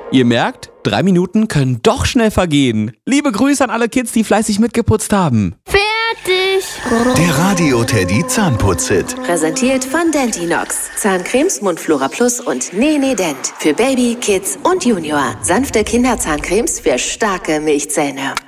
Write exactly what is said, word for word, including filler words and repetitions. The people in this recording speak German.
Ihr merkt, drei Minuten können doch schnell vergehen. Liebe Grüße an alle Kids, die fleißig mitgeputzt haben. Fertig! Der Radio Teddy Zahnputz-Hit. Präsentiert von Dentinox. Zahncremes, Mundflora Plus und Nene Dent. Für Baby, Kids und Junior. Sanfte Kinderzahncremes für starke Milchzähne.